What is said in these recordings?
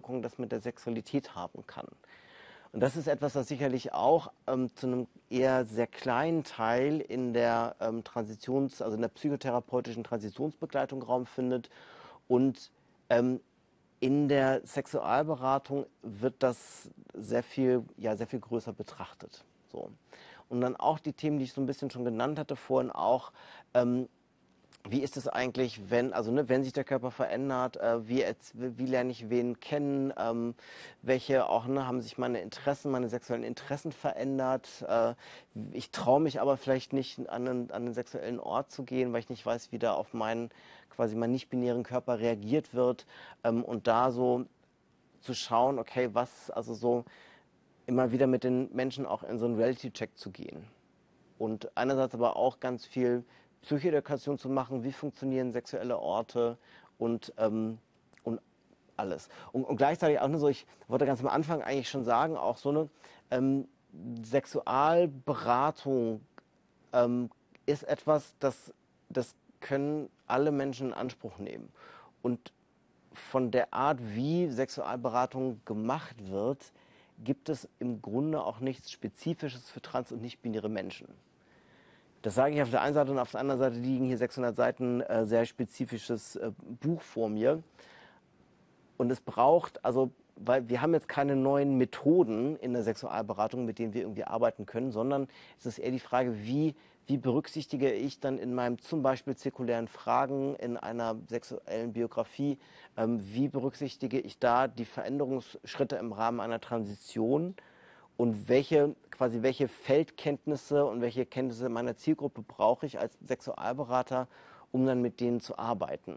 Auswirkungen das mit der Sexualität haben kann. Und das ist etwas, das sicherlich auch zu einem eher sehr kleinen Teil in der also in der psychotherapeutischen Transitionsbegleitung Raum findet. Und in der Sexualberatung wird das sehr viel größer betrachtet. So. Und dann auch die Themen, die ich so ein bisschen schon genannt hatte vorhin auch, wie ist es eigentlich, wenn sich der Körper verändert, wie lerne ich wen kennen, welche auch, haben sich meine sexuellen Interessen verändert. Ich traue mich aber vielleicht nicht, an einen sexuellen Ort zu gehen, weil ich nicht weiß, wie da auf meinen nicht-binären Körper reagiert wird. Und da so zu schauen, okay, immer wieder mit den Menschen auch in so einen Reality-Check zu gehen. Und einerseits aber auch ganz viel Psychoedukation zu machen, wie funktionieren sexuelle Orte und alles. Und gleichzeitig auch nur so, ich wollte ganz am Anfang eigentlich schon sagen, auch so eine Sexualberatung ist etwas, das können alle Menschen in Anspruch nehmen. Und von der Art, wie Sexualberatung gemacht wird, gibt es im Grunde auch nichts Spezifisches für trans- und nicht-binäre Menschen. Das sage ich auf der einen Seite, und auf der anderen Seite liegen hier 600 Seiten sehr spezifisches Buch vor mir. Und es braucht, weil wir haben jetzt keine neuen Methoden in der Sexualberatung, mit denen wir irgendwie arbeiten können, sondern es ist eher die Frage, wie berücksichtige ich dann in meinem zum Beispiel zirkulären Fragen in einer sexuellen Biografie, wie berücksichtige ich da die Veränderungsschritte im Rahmen einer Transition und welche Feldkenntnisse und welche Kenntnisse meiner Zielgruppe brauche ich als Sexualberater, um dann mit denen zu arbeiten.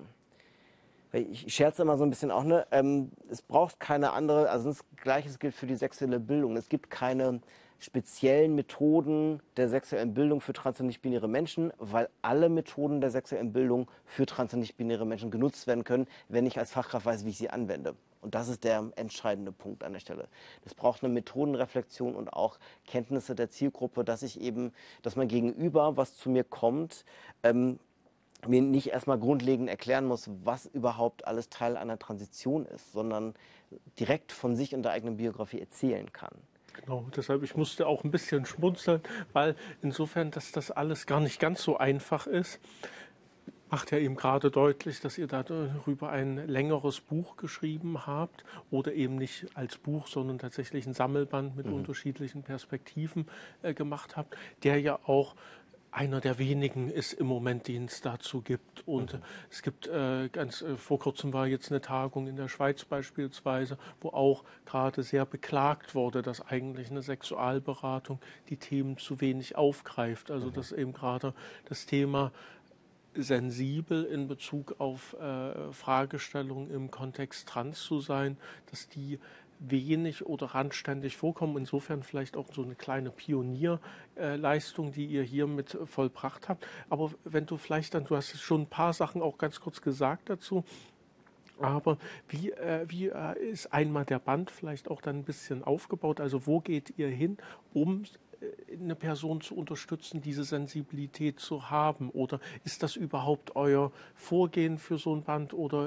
Ich scherze immer so ein bisschen auch, es braucht keine andere, also das Gleiche gilt für die sexuelle Bildung. Es gibt keine speziellen Methoden der sexuellen Bildung für trans- und nicht-binäre Menschen, weil alle Methoden der sexuellen Bildung für trans- und nicht-binäre Menschen genutzt werden können, wenn ich als Fachkraft weiß, wie ich sie anwende. Und das ist der entscheidende Punkt an der Stelle. Das braucht eine Methodenreflexion und auch Kenntnisse der Zielgruppe, dass mein Gegenüber, was zu mir kommt, mir nicht erstmal grundlegend erklären muss, was überhaupt alles Teil einer Transition ist, sondern direkt von sich und der eigenen Biografie erzählen kann. Genau, deshalb, ich musste auch ein bisschen schmunzeln, weil insofern, dass das alles gar nicht ganz so einfach ist, macht ja eben gerade deutlich, dass ihr darüber ein längeres Buch geschrieben habt oder eben nicht als Buch, sondern tatsächlich ein Sammelband mit unterschiedlichen Perspektiven gemacht habt, der ja auch einer der wenigen ist im Moment, den es dazu gibt. Und es gibt vor kurzem war jetzt eine Tagung in der Schweiz beispielsweise, wo auch gerade sehr beklagt wurde, dass eigentlich eine Sexualberatung die Themen zu wenig aufgreift. Also dass eben gerade das Thema sensibel in Bezug auf Fragestellungen im Kontext trans zu sein, dass die wenig oder randständig vorkommen. Insofern vielleicht auch so eine kleine Pionierleistung, die ihr hier mit vollbracht habt. Aber wenn du vielleicht dann, du hast schon ein paar Sachen auch ganz kurz gesagt dazu, aber wie ist einmal der Band vielleicht auch dann ein bisschen aufgebaut? Also wo geht ihr hin, um eine Person zu unterstützen, diese Sensibilität zu haben? Oder ist das überhaupt euer Vorgehen für so ein Band? Oder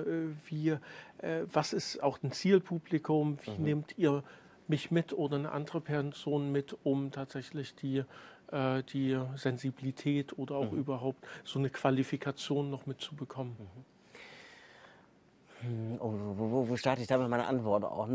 was ist auch ein Zielpublikum? Wie nehmt ihr mich mit oder eine andere Person mit, um tatsächlich die Sensibilität oder auch überhaupt so eine Qualifikation noch mitzubekommen? Wo starte ich da mit meiner Antwort auch?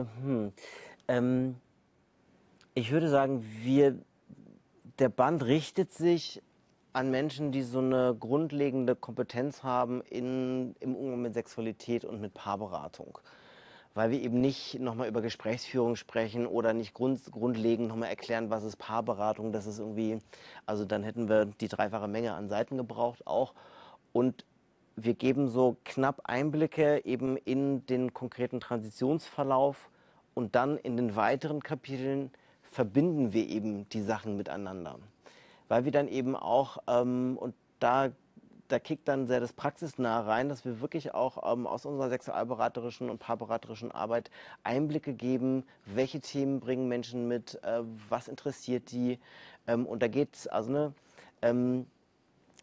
Ich würde sagen, der Band richtet sich an Menschen, die so eine grundlegende Kompetenz haben im Umgang mit Sexualität und mit Paarberatung. Weil wir eben nicht nochmal über Gesprächsführung sprechen oder nicht grundlegend nochmal erklären, was ist Paarberatung. Das ist irgendwie, also dann hätten wir die dreifache Menge an Seiten gebraucht auch. Und wir geben so knapp Einblicke eben in den konkreten Transitionsverlauf und dann in den weiteren Kapiteln verbinden wir eben die Sachen miteinander. Weil wir dann eben auch, und da kickt dann sehr das Praxisnahe rein, dass wir wirklich auch aus unserer sexualberaterischen und paarberaterischen Arbeit Einblicke geben, welche Themen bringen Menschen mit, was interessiert die. Und da geht es,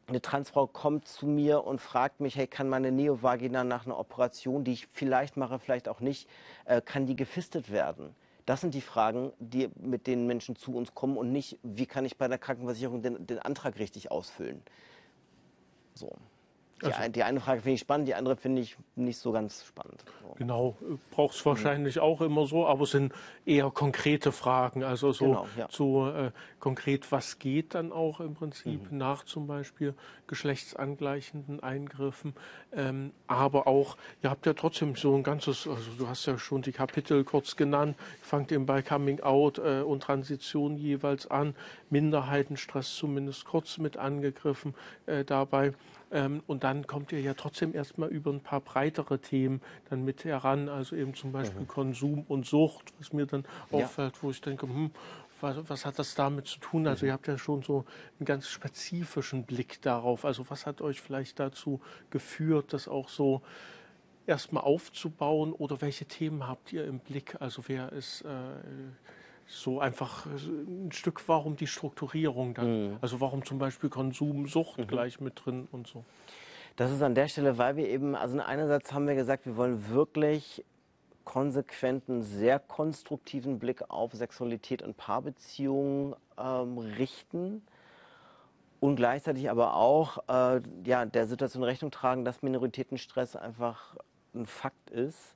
eine Transfrau kommt zu mir und fragt mich, hey, kann meine Neovagina nach einer Operation, die ich vielleicht mache, vielleicht auch nicht, kann die gefistet werden? Das sind die Fragen, mit denen Menschen zu uns kommen und nicht, wie kann ich bei der Krankenversicherung den Antrag richtig ausfüllen? So. Die eine Frage finde ich spannend, die andere finde ich nicht so ganz spannend. So. Genau, braucht es wahrscheinlich auch immer so, aber es sind eher konkrete Fragen, also so Genau, ja. konkret, was geht dann auch im Prinzip nach zum Beispiel geschlechtsangleichenden Eingriffen, aber auch, ihr habt ja trotzdem so ein ganzes, also du hast ja schon die Kapitel kurz genannt, fangt eben bei Coming Out und Transition jeweils an, Minderheitenstress zumindest kurz mit angegriffen dabei. Und dann kommt ihr ja trotzdem erstmal über ein paar breitere Themen dann mit heran, also eben zum Beispiel Konsum und Sucht, was mir dann auffällt, wo ich denke, was hat das damit zu tun? Also ihr habt ja schon so einen ganz spezifischen Blick darauf. Also was hat euch vielleicht dazu geführt, das auch so erstmal aufzubauen oder welche Themen habt ihr im Blick? Also wer ist so einfach ein Stück, warum die Strukturierung dann? Also warum zum Beispiel Konsum, Sucht gleich mit drin und so? Das ist an der Stelle, weil wir eben, also einerseits haben wir gesagt, wir wollen wirklich konsequenten, sehr konstruktiven Blick auf Sexualität und Paarbeziehungen richten und gleichzeitig aber auch der Situation Rechnung tragen, dass Minoritätenstress einfach ein Fakt ist.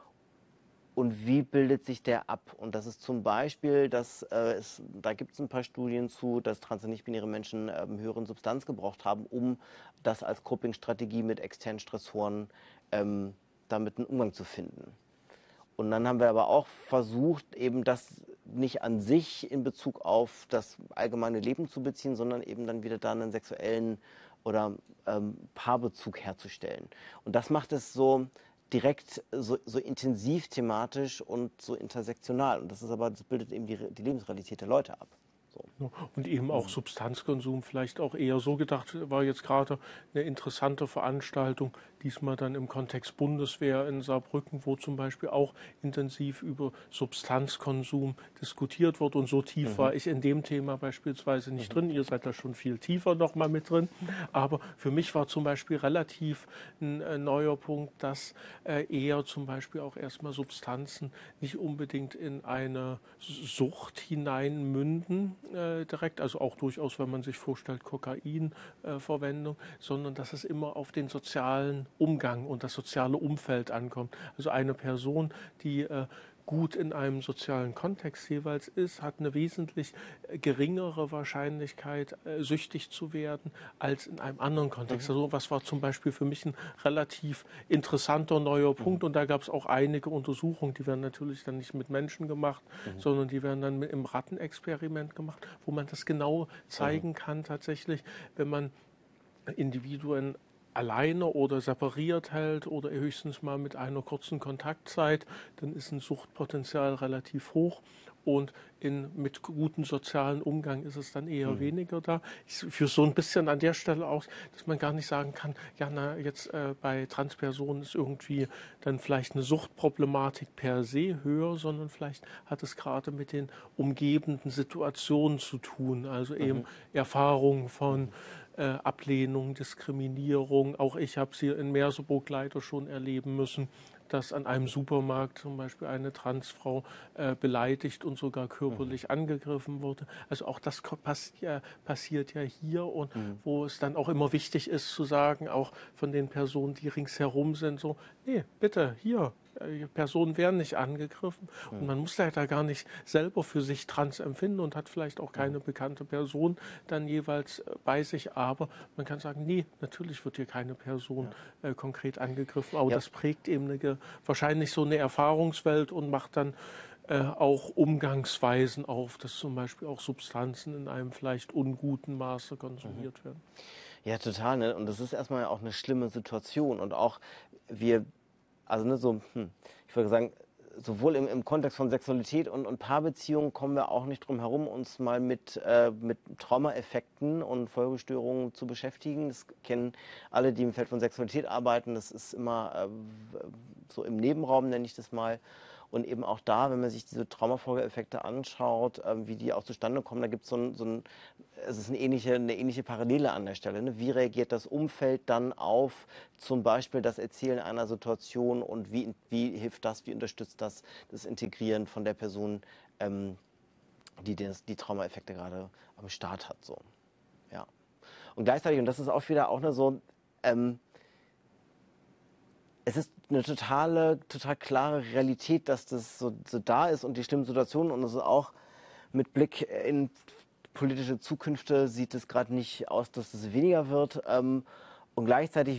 Und wie bildet sich der ab? Und das ist zum Beispiel, da gibt es ein paar Studien zu, dass trans- und nicht-binäre Menschen höheren Substanzgebrauch haben, um das als Coping-Strategie mit externen Stressoren damit einen Umgang zu finden. Und dann haben wir aber auch versucht, eben das nicht an sich in Bezug auf das allgemeine Leben zu beziehen, sondern eben dann wieder da einen sexuellen oder Paarbezug herzustellen. Und das macht es so direkt so intensiv thematisch und so intersektional. Und das bildet eben die Lebensrealität der Leute ab. So. Und eben auch Substanzkonsum vielleicht auch eher so gedacht, war jetzt gerade eine interessante Veranstaltung, diesmal dann im Kontext Bundeswehr in Saarbrücken, wo zum Beispiel auch intensiv über Substanzkonsum diskutiert wird. Und so tief war ich in dem Thema beispielsweise nicht drin. Ihr seid da schon viel tiefer noch mal mit drin. Aber für mich war zum Beispiel relativ ein neuer Punkt, dass eher zum Beispiel auch erstmal Substanzen nicht unbedingt in eine Sucht hineinmünden direkt, also auch durchaus, wenn man sich vorstellt, Kokainverwendung, sondern dass es immer auf den sozialen Umgang und das soziale Umfeld ankommt. Also eine Person, die gut in einem sozialen Kontext jeweils ist, hat eine wesentlich geringere Wahrscheinlichkeit, süchtig zu werden, als in einem anderen Kontext. Also was war zum Beispiel für mich ein relativ interessanter neuer Punkt. Und da gab es auch einige Untersuchungen, die werden natürlich dann nicht mit Menschen gemacht, sondern die werden dann im Rattenexperiment gemacht, wo man das genau zeigen kann tatsächlich, wenn man Individuen alleine oder separiert hält oder höchstens mal mit einer kurzen Kontaktzeit, dann ist ein Suchtpotenzial relativ hoch und mit gutem sozialen Umgang ist es dann eher weniger da. Ich führe so ein bisschen an der Stelle aus, dass man gar nicht sagen kann, ja, na, jetzt bei Transpersonen ist irgendwie dann vielleicht eine Suchtproblematik per se höher, sondern vielleicht hat es gerade mit den umgebenden Situationen zu tun, also eben Erfahrungen von Ablehnung, Diskriminierung. Auch ich habe sie in Merseburg leider schon erleben müssen, dass an einem Supermarkt zum Beispiel eine Transfrau beleidigt und sogar körperlich angegriffen wurde. Also auch das passiert ja hier und wo es dann auch immer wichtig ist zu sagen, auch von den Personen, die ringsherum sind, so, nee, bitte, hier, Personen werden nicht angegriffen und man muss da gar nicht selber für sich trans empfinden und hat vielleicht auch keine bekannte Person dann jeweils bei sich, aber man kann sagen, nee, natürlich wird hier keine Person konkret angegriffen, aber das prägt eben wahrscheinlich so eine Erfahrungswelt und macht dann auch Umgangsweisen auf, dass zum Beispiel auch Substanzen in einem vielleicht unguten Maße konsumiert werden. Ja, total. Ne? Und das ist erstmal auch eine schlimme Situation. Und auch ich würde sagen, sowohl im Kontext von Sexualität und Paarbeziehungen kommen wir auch nicht drum herum, uns mal mit Traumaeffekten und Folgestörungen zu beschäftigen. Das kennen alle, die im Feld von Sexualität arbeiten. Das ist immer so im Nebenraum, nenne ich das mal. Und eben auch da, wenn man sich diese Traumafolgeeffekte anschaut, wie die auch zustande kommen, da gibt es es ist eine ähnliche Parallele an der Stelle. Ne? Wie reagiert das Umfeld dann auf zum Beispiel das Erzählen einer Situation und wie hilft das, wie unterstützt das Integrieren von der Person, die Traumaeffekte gerade am Start hat. So. Ja. Und gleichzeitig, und das ist auch wieder auch nur so, es ist eine total klare Realität, dass das so da ist und die schlimmen Situationen, und es ist auch mit Blick in politische Zukünfte sieht es gerade nicht aus, dass es weniger wird. Und gleichzeitig,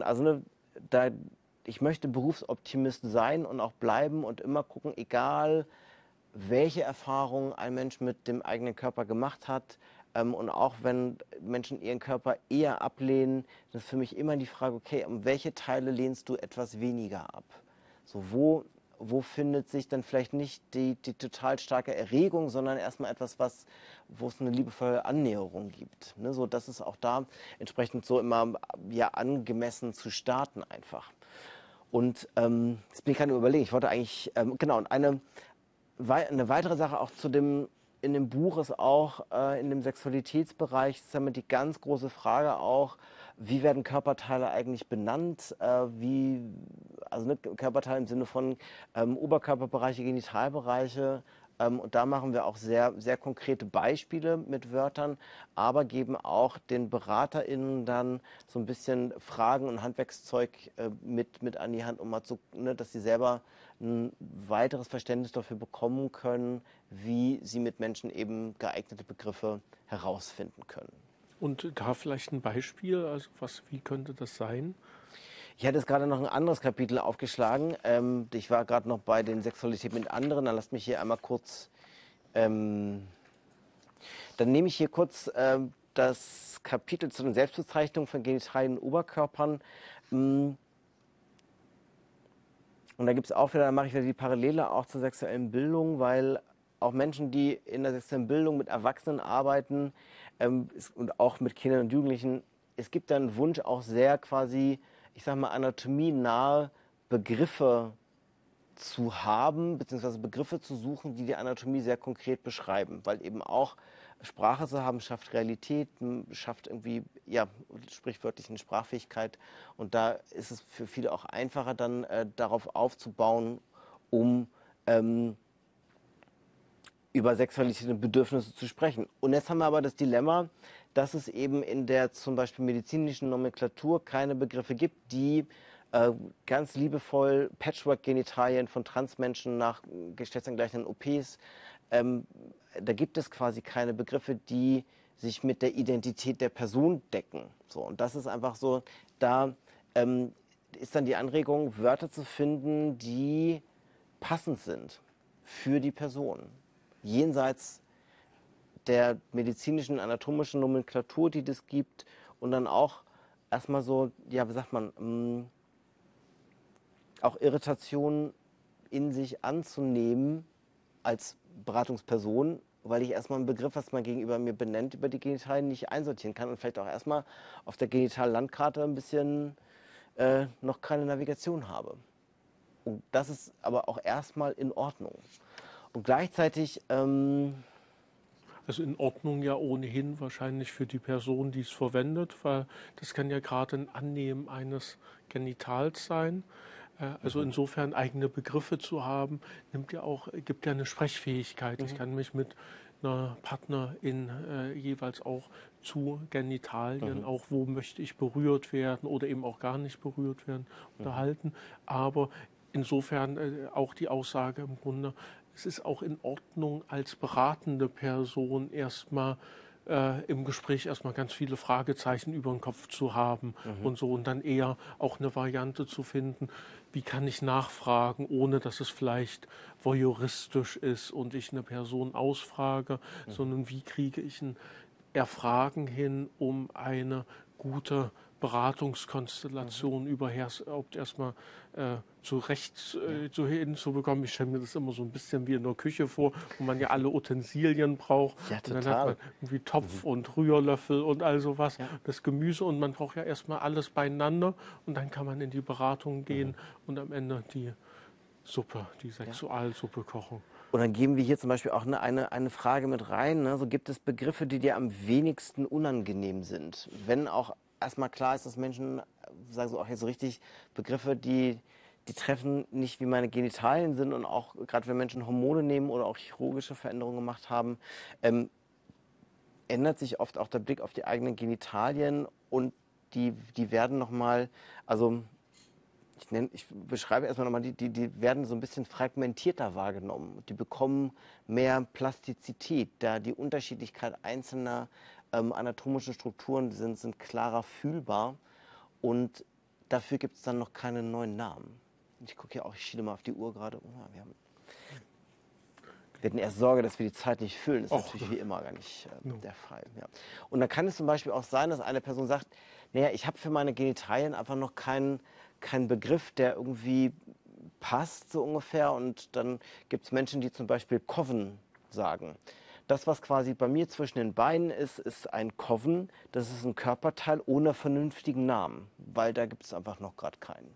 ich möchte Berufsoptimist sein und auch bleiben und immer gucken, egal welche Erfahrungen ein Mensch mit dem eigenen Körper gemacht hat. Und auch wenn Menschen ihren Körper eher ablehnen, das ist für mich immer die Frage, okay, um welche Teile lehnst du etwas weniger ab? So, wo findet sich dann vielleicht nicht die total starke Erregung, sondern erstmal etwas, wo es eine liebevolle Annäherung gibt. Ne? So, das ist auch da entsprechend so immer ja, angemessen zu starten einfach. Und jetzt bin ich gerade überlegen, ich wollte eigentlich, genau, und eine weitere Sache auch in dem Buch ist auch in dem Sexualitätsbereich ist damit die ganz große Frage auch, wie werden Körperteile eigentlich benannt? Körperteile im Sinne von Oberkörperbereiche, Genitalbereiche. Und da machen wir auch sehr, sehr konkrete Beispiele mit Wörtern, aber geben auch den BeraterInnen dann so ein bisschen Fragen und Handwerkszeug mit an die Hand, um mal dass sie selber ein weiteres Verständnis dafür bekommen können, wie sie mit Menschen eben geeignete Begriffe herausfinden können. Und da vielleicht ein Beispiel, also wie könnte das sein? Ich hatte jetzt gerade noch ein anderes Kapitel aufgeschlagen. Ich war gerade noch bei den Sexualitäten mit anderen. Dann lasst mich hier einmal kurz. Dann nehme ich hier kurz das Kapitel zu den Selbstbezeichnungen von Genitalien und Oberkörpern. Und da gibt es auch wieder, da mache ich wieder die Parallele auch zur sexuellen Bildung, weil auch Menschen, die in der sexuellen Bildung mit Erwachsenen arbeiten und auch mit Kindern und Jugendlichen, es gibt da einen Wunsch auch sehr quasi, ich sage mal, anatomienahe Begriffe zu haben, beziehungsweise Begriffe zu suchen, die die Anatomie sehr konkret beschreiben, weil eben auch Sprache zu haben schafft Realität, schafft irgendwie, ja, sprichwörtlich eine Sprachfähigkeit, und da ist es für viele auch einfacher dann darauf aufzubauen, um über Sexualität und Bedürfnisse zu sprechen. Und jetzt haben wir aber das Dilemma, dass es eben in der zum Beispiel medizinischen Nomenklatur keine Begriffe gibt, die ganz liebevoll Patchwork-Genitalien von Transmenschen nach geschlechtsangleichenden OPs, da gibt es quasi keine Begriffe, die sich mit der Identität der Person decken. So, und das ist einfach so, da ist dann die Anregung, Wörter zu finden, die passend sind für die Person. Jenseits der medizinischen, anatomischen Nomenklatur, die das gibt, und dann auch erstmal so, ja, wie sagt man, auch Irritationen in sich anzunehmen als Beratungsperson, weil ich erstmal einen Begriff, was man gegenüber mir benennt, über die Genitalien nicht einsortieren kann und vielleicht auch erstmal auf der Genitallandkarte ein bisschen noch keine Navigation habe. Und das ist aber auch erstmal in Ordnung. Und gleichzeitig Also in Ordnung ja ohnehin wahrscheinlich für die Person, die es verwendet, weil das kann ja gerade ein Annehmen eines Genitals sein. Also insofern eigene Begriffe zu haben, gibt ja eine Sprechfähigkeit. Ich kann mich mit einer Partnerin jeweils auch zu Genitalien, auch wo möchte ich berührt werden oder eben auch gar nicht berührt werden, unterhalten. Aber insofern auch die Aussage im Grunde, es ist auch in Ordnung, als beratende Person erstmal im Gespräch erstmal ganz viele Fragezeichen über den Kopf zu haben und so, und dann eher auch eine Variante zu finden, wie kann ich nachfragen, ohne dass es vielleicht voyeuristisch ist und ich eine Person ausfrage, sondern wie kriege ich ein Erfragen hin, um eine gute Beratungskonstellation überhaupt erstmal hinzubekommen. Ich stelle mir das immer so ein bisschen wie in der Küche vor, wo man ja alle Utensilien braucht. Ja, und dann hat man irgendwie Topf und Rührlöffel und all sowas, das Gemüse, und man braucht ja erstmal alles beieinander, und dann kann man in die Beratung gehen und am Ende die Suppe, die Sexualsuppe kochen. Und dann geben wir hier zum Beispiel auch eine Frage mit rein. Ne? So, gibt es Begriffe, die dir am wenigsten unangenehm sind? Wenn auch erstmal klar ist, dass Menschen, sagen so auch jetzt so richtig, Begriffe, die treffen nicht, wie meine Genitalien sind, und auch gerade wenn Menschen Hormone nehmen oder auch chirurgische Veränderungen gemacht haben, ändert sich oft auch der Blick auf die eigenen Genitalien, und die werden nochmal, also ich beschreibe erstmal nochmal, die werden so ein bisschen fragmentierter wahrgenommen. Die bekommen mehr Plastizität, da die Unterschiedlichkeit einzelner anatomischen Strukturen sind klarer fühlbar, und dafür gibt es dann noch keine neuen Namen. Ich gucke ja auch, ich schiele mal auf die Uhr gerade. Wir hatten erst Sorge, dass wir die Zeit nicht füllen. Das ist natürlich wie immer gar nicht der Fall. Ja. Und dann kann es zum Beispiel auch sein, dass eine Person sagt, naja, ich habe für meine Genitalien einfach noch keinen Begriff, der irgendwie passt, so ungefähr. Und dann gibt es Menschen, die zum Beispiel Koven sagen. Das, was quasi bei mir zwischen den Beinen ist, ist ein Koven. Das ist ein Körperteil ohne vernünftigen Namen, weil da gibt es einfach noch gerade keinen.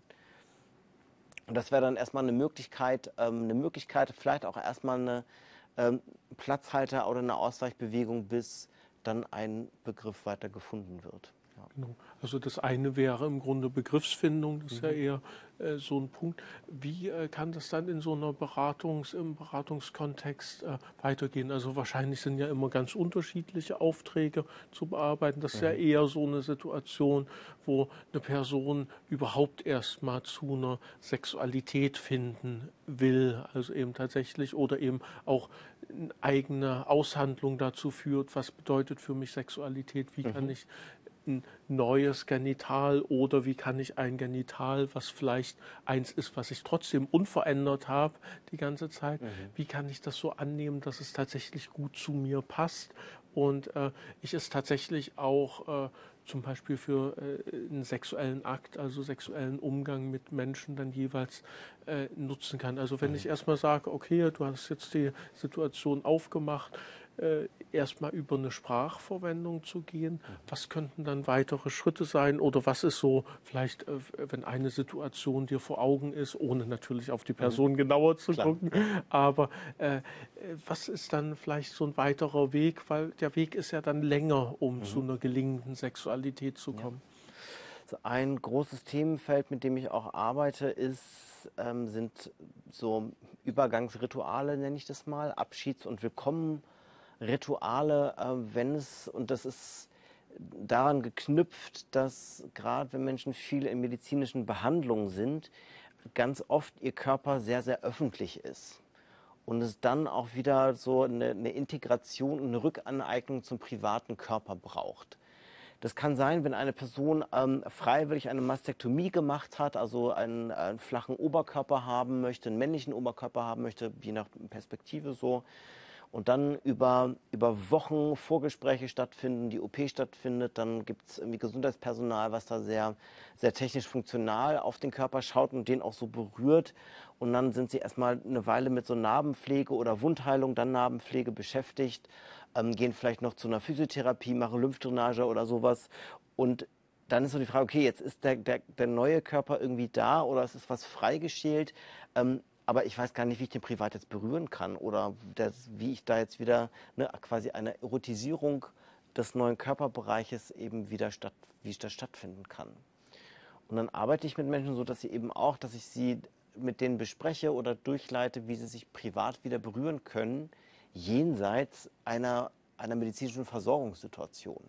Und das wäre dann erstmal eine Möglichkeit, vielleicht auch erstmal eine Platzhalter oder eine Ausweichbewegung, bis dann ein Begriff weiter gefunden wird. Ja. Genau. Also das eine wäre im Grunde Begriffsfindung, das ist ja eher so ein Punkt. Wie kann das dann in so einer im Beratungskontext weitergehen? Also wahrscheinlich sind ja immer ganz unterschiedliche Aufträge zu bearbeiten. Das ist ja eher so eine Situation, wo eine Person überhaupt erst mal zu einer Sexualität finden will, also eben tatsächlich, oder eben auch eine eigene Aushandlung dazu führt, was bedeutet für mich Sexualität, wie kann ich ein neues Genital, oder wie kann ich ein Genital, was vielleicht eins ist, was ich trotzdem unverändert habe die ganze Zeit, wie kann ich das so annehmen, dass es tatsächlich gut zu mir passt, und ich es tatsächlich auch zum Beispiel für einen sexuellen Akt, also sexuellen Umgang mit Menschen dann jeweils nutzen kann. Also wenn ich erstmal sage, okay, du hast jetzt die Situation aufgemacht, erstmal über eine Sprachverwendung zu gehen. Was könnten dann weitere Schritte sein, oder was ist so vielleicht, wenn eine Situation dir vor Augen ist, ohne natürlich auf die Person genauer zu gucken, aber was ist dann vielleicht so ein weiterer Weg, weil der Weg ist ja dann länger, um zu einer gelingenden Sexualität zu kommen. So ein großes Themenfeld, mit dem ich auch arbeite, sind so Übergangsrituale, nenne ich das mal, Abschieds- und Willkommenrituale, und das ist daran geknüpft, dass gerade wenn Menschen viel in medizinischen Behandlungen sind, ganz oft ihr Körper sehr, sehr öffentlich ist. Und es dann auch wieder so eine Integration und eine Rückaneignung zum privaten Körper braucht. Das kann sein, wenn eine Person freiwillig eine Mastektomie gemacht hat, also einen flachen Oberkörper haben möchte, einen männlichen Oberkörper haben möchte, je nach Perspektive so. Und dann über Wochen Vorgespräche stattfinden, die OP stattfindet, dann gibt es irgendwie Gesundheitspersonal, was da sehr, sehr technisch funktional auf den Körper schaut und den auch so berührt. Und dann sind sie erstmal eine Weile mit so Narbenpflege oder Wundheilung, dann Narbenpflege beschäftigt, gehen vielleicht noch zu einer Physiotherapie, machen Lymphdrainage oder sowas. Und dann ist so die Frage, okay, jetzt ist der neue Körper irgendwie da, oder es ist was freigeschält. Aber ich weiß gar nicht, wie ich den privat jetzt berühren kann, oder wie ich da jetzt wieder quasi eine Erotisierung des neuen Körperbereiches eben wie das stattfinden kann. Und dann arbeite ich mit Menschen so, dass ich sie mit denen bespreche oder durchleite, wie sie sich privat wieder berühren können, jenseits einer medizinischen Versorgungssituation.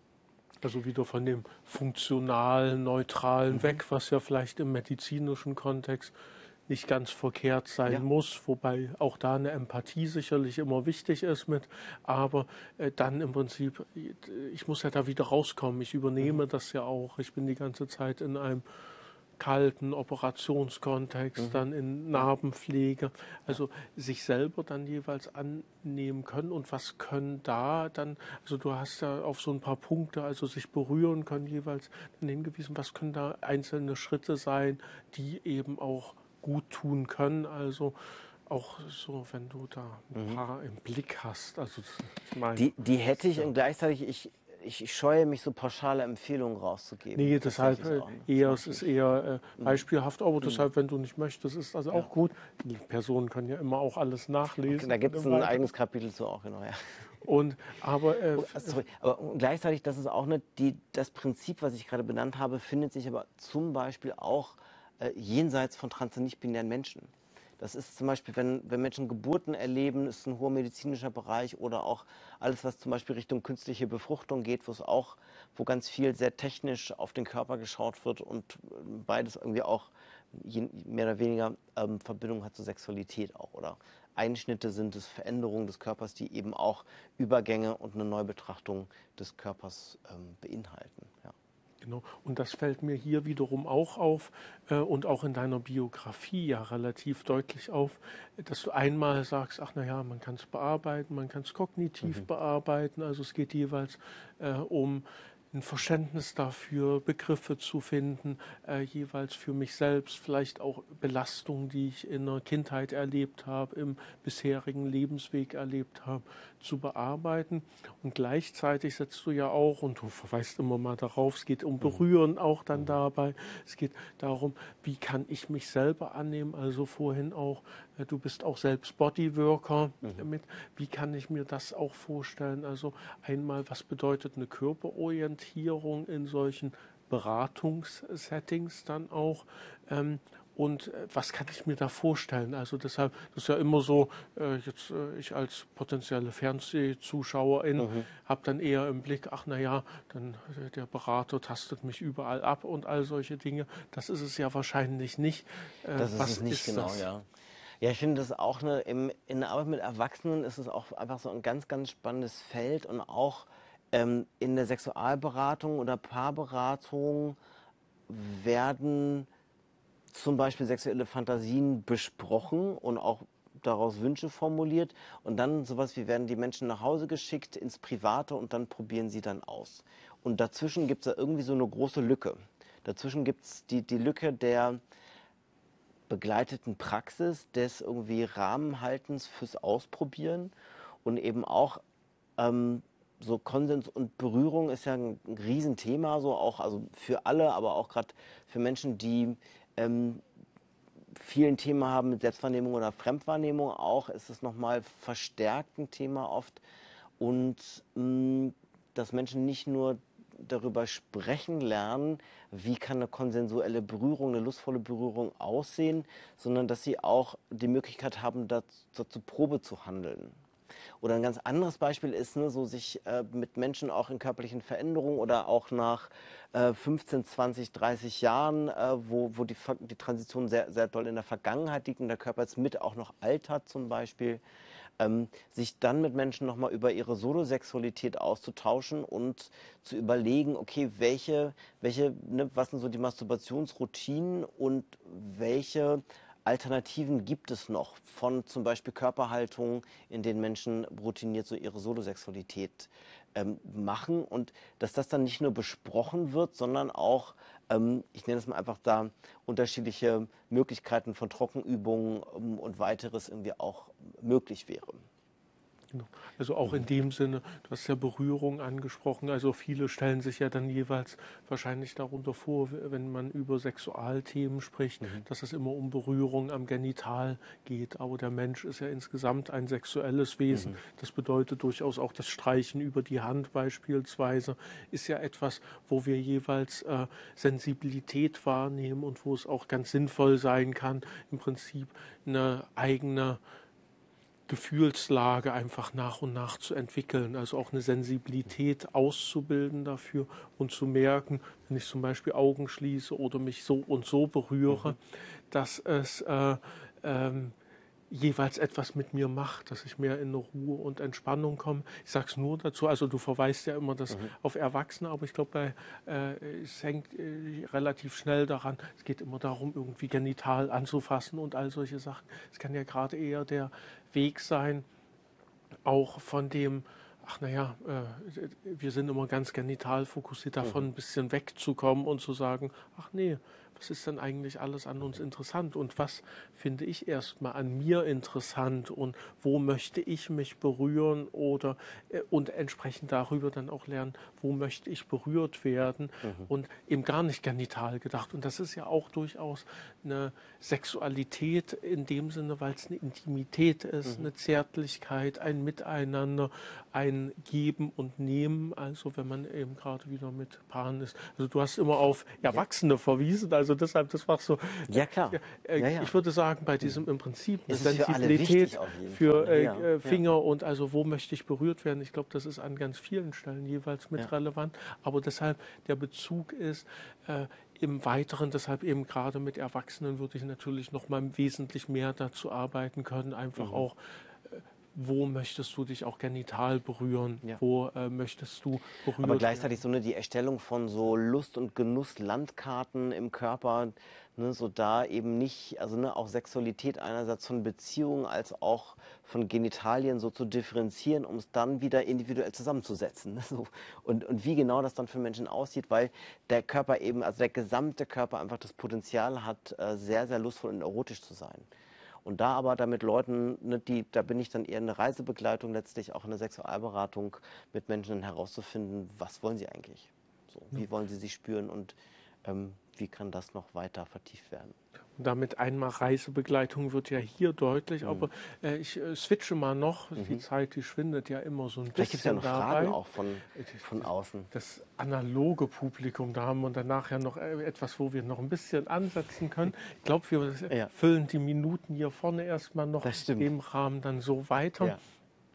Also wieder von dem funktionalen, neutralen weg, was ja vielleicht im medizinischen Kontext nicht ganz verkehrt sein muss, wobei auch da eine Empathie sicherlich immer wichtig ist aber dann im Prinzip, ich muss ja da wieder rauskommen, ich übernehme das ja auch, ich bin die ganze Zeit in einem kalten Operationskontext, dann in Narbenpflege, also sich selber dann jeweils annehmen können, und was können da dann, also du hast ja auf so ein paar Punkte, also sich berühren können jeweils dann hingewiesen, was können da einzelne Schritte sein, die eben auch gut tun können, also auch so, wenn du da ein paar im Blick hast, also die hätte ich, und gleichzeitig ich scheue mich, so pauschale Empfehlungen rauszugeben. Nee, deshalb Tatsächlich auch, ne? eher, es ist eher beispielhaft, aber Mhm. deshalb, wenn du nicht möchtest, ist also auch gut. Die Personen können ja immer auch alles nachlesen. Da gibt es ein eigenes Kapitel zu auch, genau, ja. Aber Sorry, aber gleichzeitig, das ist auch das Prinzip, was ich gerade benannt habe, findet sich aber zum Beispiel auch jenseits von trans- und nicht-binären Menschen. Das ist zum Beispiel, wenn Menschen Geburten erleben, ist ein hoher medizinischer Bereich, oder auch alles, was zum Beispiel Richtung künstliche Befruchtung geht, wo ganz viel sehr technisch auf den Körper geschaut wird und beides irgendwie auch mehr oder weniger Verbindung hat zur Sexualität auch, oder Einschnitte sind es, Veränderungen des Körpers, die eben auch Übergänge und eine Neubetrachtung des Körpers beinhalten. Ja. genau. Und das fällt mir hier wiederum auch auf und auch in deiner Biografie ja relativ deutlich auf, dass du einmal sagst, ach naja, man kann es bearbeiten, man kann es kognitiv bearbeiten, also es geht jeweils um ein Verständnis dafür, Begriffe zu finden, jeweils für mich selbst, vielleicht auch Belastungen, die ich in der Kindheit erlebt habe, im bisherigen Lebensweg erlebt habe, zu bearbeiten. Und gleichzeitig setzt du ja auch, und du verweist immer mal darauf, es geht um Berühren auch dann dabei, es geht darum, wie kann ich mich selber annehmen, also vorhin auch, du bist auch selbst Bodyworker mit, wie kann ich mir das auch vorstellen, also einmal, was bedeutet eine Körperorientierung in solchen Beratungssettings dann auch, und was kann ich mir da vorstellen? Also deshalb, das ist ja immer so, ich als potenzielle Fernsehzuschauerin habe dann eher im Blick, ach naja, dann der Berater tastet mich überall ab und all solche Dinge. Das ist es ja wahrscheinlich nicht. Das ist Was es nicht, ist genau, das? ja. Ja, ich finde das auch in der Arbeit mit Erwachsenen ist es auch einfach so ein ganz, ganz spannendes Feld, und auch in der Sexualberatung oder Paarberatung werden zum Beispiel sexuelle Fantasien besprochen und auch daraus Wünsche formuliert, und dann sowas wie, werden die Menschen nach Hause geschickt ins Private und dann probieren sie dann aus. Und dazwischen gibt es da irgendwie so eine große Lücke. Dazwischen gibt es die Lücke der begleiteten Praxis, des irgendwie Rahmenhaltens fürs Ausprobieren, und eben auch so Konsens und Berührung ist ja ein Riesenthema, so auch also für alle, aber auch gerade für Menschen, die viel ein Thema haben mit Selbstwahrnehmung oder Fremdwahrnehmung auch, ist es nochmal verstärkt ein Thema oft. Und dass Menschen nicht nur darüber sprechen lernen, wie kann eine konsensuelle Berührung, eine lustvolle Berührung aussehen, sondern dass sie auch die Möglichkeit haben, dazu Probe zu handeln. Oder ein ganz anderes Beispiel ist, ne, so sich mit Menschen auch in körperlichen Veränderungen oder auch nach 15, 20, 30 Jahren, wo die Transition sehr, sehr doll in der Vergangenheit liegt und der Körper jetzt mit auch noch altert zum Beispiel, sich dann mit Menschen nochmal über ihre Solosexualität auszutauschen und zu überlegen, okay, was sind so die Masturbationsroutinen und welche Alternativen gibt es noch von zum Beispiel Körperhaltungen, in denen Menschen routiniert so ihre Solosexualität machen, und dass das dann nicht nur besprochen wird, sondern auch, ich nenne es mal einfach da, unterschiedliche Möglichkeiten von Trockenübungen und weiteres irgendwie auch möglich wäre. Genau. Also auch in dem Sinne, du hast ja Berührung angesprochen, also viele stellen sich ja dann jeweils wahrscheinlich darunter vor, wenn man über Sexualthemen spricht, dass es immer um Berührung am Genital geht, aber der Mensch ist ja insgesamt ein sexuelles Wesen. Das bedeutet durchaus auch das Streichen über die Hand beispielsweise, ist ja etwas, wo wir jeweils Sensibilität wahrnehmen und wo es auch ganz sinnvoll sein kann, im Prinzip eine eigene Gefühlslage einfach nach und nach zu entwickeln, also auch eine Sensibilität auszubilden dafür und zu merken, wenn ich zum Beispiel Augen schließe oder mich so und so berühre, dass es jeweils etwas mit mir macht, dass ich mehr in eine Ruhe und Entspannung komme. Ich sage es nur dazu, also du verweist ja immer das auf Erwachsene, aber ich glaube, es hängt relativ schnell daran, es geht immer darum, irgendwie genital anzufassen und all solche Sachen. Es kann ja gerade eher der Weg sein, auch von dem, ach naja, wir sind immer ganz genital fokussiert, davon ein bisschen wegzukommen und zu sagen, ach nee, was ist dann eigentlich alles an uns interessant und was finde ich erstmal an mir interessant und wo möchte ich mich berühren oder und entsprechend darüber dann auch lernen, wo möchte ich berührt werden und eben gar nicht genital gedacht. Und das ist ja auch durchaus eine Sexualität in dem Sinne, weil es eine Intimität ist, eine Zärtlichkeit, ein Miteinander, ein Geben und Nehmen, also wenn man eben gerade wieder mit Paaren ist. Also du hast immer auf Erwachsene verwiesen, also deshalb, das war so. Ja, klar. Ich würde sagen, bei diesem im Prinzip eine Es ist für alle Sensibilität wichtig auf jeden für Fall. Finger und also wo möchte ich berührt werden. Ich glaube, das ist an ganz vielen Stellen jeweils mit relevant, aber deshalb der Bezug ist im Weiteren, deshalb eben gerade mit Erwachsenen würde ich natürlich noch mal wesentlich mehr dazu arbeiten können, einfach auch wo möchtest du dich auch genital berühren? Ja. Wo möchtest du berührt Aber gleichzeitig so die Erstellung von so Lust- und Genuss-Landkarten im Körper, so da eben nicht, also auch Sexualität einerseits von Beziehungen als auch von Genitalien so zu differenzieren, um es dann wieder individuell zusammenzusetzen. So. Und wie genau das dann für Menschen aussieht, weil der Körper eben, also der gesamte Körper einfach das Potenzial hat, sehr, sehr lustvoll und erotisch zu sein. Und da aber damit Leuten, da bin ich dann eher eine Reisebegleitung, letztlich auch eine Sexualberatung mit Menschen herauszufinden, was wollen sie eigentlich? So, wie wollen sie sich spüren und wie kann das noch weiter vertieft werden? Und damit einmal Reisebegleitung wird ja hier deutlich, aber ich switche mal noch, die Zeit, die schwindet ja immer so ein Vielleicht gibt es ja bisschen noch dabei. Fragen auch von außen. Das analoge Publikum, da haben wir danach ja noch etwas, wo wir noch ein bisschen ansetzen können. Ich glaube, wir füllen die Minuten hier vorne erstmal noch im Rahmen dann so weiter. Ja.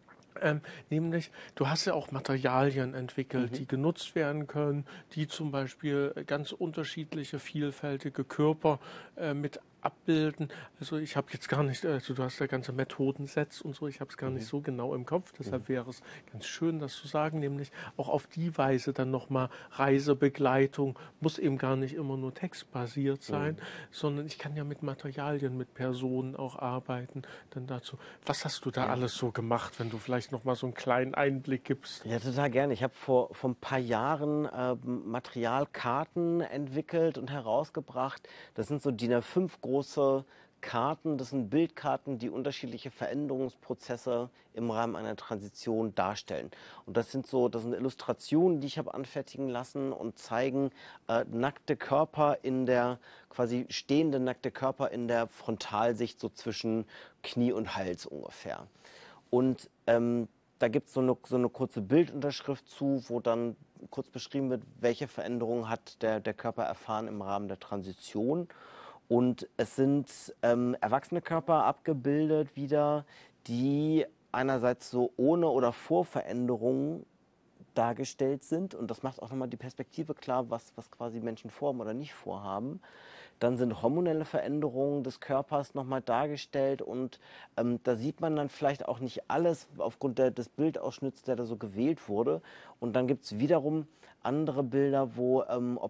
Nämlich, du hast ja auch Materialien entwickelt, die genutzt werden können, die zum Beispiel ganz unterschiedliche, vielfältige Körper mit abbilden. Also ich habe jetzt gar nicht, also du hast ja ganze Methodensets und so, ich habe es gar nicht so genau im Kopf, deshalb wäre es ganz schön, das zu sagen, nämlich auch auf die Weise dann nochmal Reisebegleitung, muss eben gar nicht immer nur textbasiert sein, sondern ich kann ja mit Materialien, mit Personen auch arbeiten, dann dazu. Was hast du da alles so gemacht, wenn du vielleicht nochmal so einen kleinen Einblick gibst? Ja, total gerne. Ich habe vor ein paar Jahren Materialkarten entwickelt und herausgebracht. Das sind so DIN A5 große Karten, das sind Bildkarten, die unterschiedliche Veränderungsprozesse im Rahmen einer Transition darstellen. Und das sind Illustrationen, die ich habe anfertigen lassen und zeigen nackte Körper quasi stehende nackte Körper in der Frontalsicht, so zwischen Knie und Hals ungefähr. Und da gibt es so eine kurze Bildunterschrift zu, wo dann kurz beschrieben wird, welche Veränderungen hat der Körper erfahren im Rahmen der Transition. Und es sind erwachsene Körper abgebildet wieder, die einerseits so ohne oder vor Veränderungen dargestellt sind. Und das macht auch nochmal die Perspektive klar, was quasi Menschen vorhaben oder nicht vorhaben. Dann sind hormonelle Veränderungen des Körpers nochmal dargestellt und da sieht man dann vielleicht auch nicht alles aufgrund des Bildausschnitts, der da so gewählt wurde. Und dann gibt es wiederum andere Bilder, wo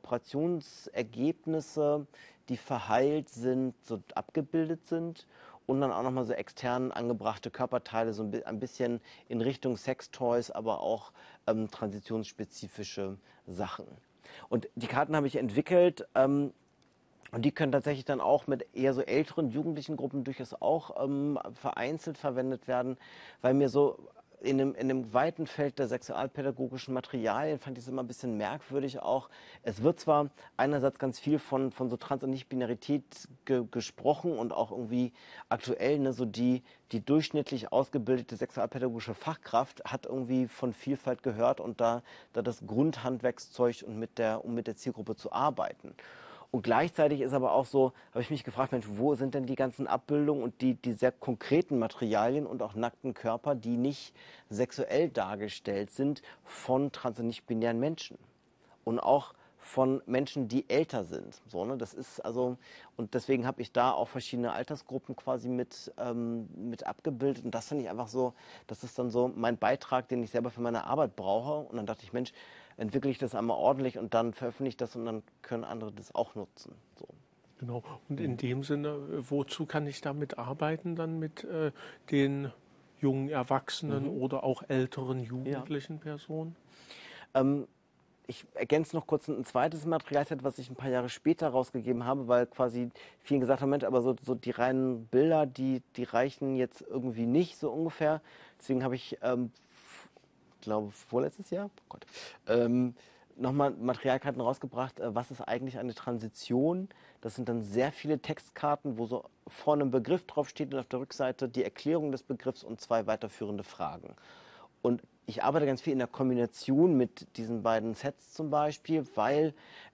Operationsergebnisse, die verheilt sind, so abgebildet sind. Und dann auch nochmal so extern angebrachte Körperteile, so ein bisschen in Richtung Sextoys, aber auch transitionsspezifische Sachen. Und die Karten habe ich entwickelt. Und die können tatsächlich dann auch mit eher so älteren jugendlichen Gruppen durchaus auch vereinzelt verwendet werden, weil mir so in dem weiten Feld der sexualpädagogischen Materialien fand ich es immer ein bisschen merkwürdig auch. Es wird zwar einerseits ganz viel von so Trans- und Nicht-Binarität gesprochen und auch irgendwie aktuell, so die durchschnittlich ausgebildete sexualpädagogische Fachkraft hat irgendwie von Vielfalt gehört und da das Grundhandwerkszeug um mit der Zielgruppe zu arbeiten. Und gleichzeitig ist aber auch so, habe ich mich gefragt, Mensch, wo sind denn die ganzen Abbildungen und die sehr konkreten Materialien und auch nackten Körper, die nicht sexuell dargestellt sind von trans- und nicht-binären Menschen und auch von Menschen, die älter sind. So, ne? Das ist also, und deswegen habe ich da auch verschiedene Altersgruppen quasi mit abgebildet. Und das finde ich einfach so, das ist dann so mein Beitrag, den ich selber für meine Arbeit brauche. Und dann dachte ich, Mensch, entwickle ich das einmal ordentlich und dann veröffentliche ich das und dann können andere das auch nutzen. So. Genau. Und in dem Sinne, wozu kann ich damit arbeiten, dann mit den jungen Erwachsenen oder auch älteren jugendlichen Personen? ich ergänze noch kurz ein zweites Materialset, was ich ein paar Jahre später rausgegeben habe, weil quasi vielen gesagt haben, Mensch, aber so die reinen Bilder, die reichen jetzt irgendwie nicht, so ungefähr. Deswegen habe ich, glaube vorletztes Jahr, oh Gott, nochmal Materialkarten rausgebracht, was ist eigentlich eine Transition. Das sind dann sehr viele Textkarten, wo so vorne ein Begriff draufsteht und auf der Rückseite die Erklärung des Begriffs und 2 weiterführende Fragen. Und ich arbeite ganz viel in der Kombination mit diesen beiden Sets zum Beispiel, weil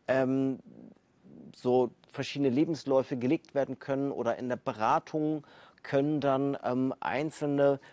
so verschiedene Lebensläufe gelegt werden können oder in der Beratung können dann einzelne